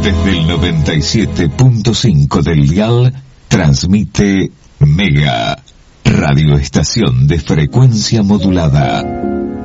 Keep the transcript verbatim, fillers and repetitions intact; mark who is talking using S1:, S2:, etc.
S1: Desde el noventa y siete punto cinco del dial, transmite Mega, radioestación de frecuencia modulada.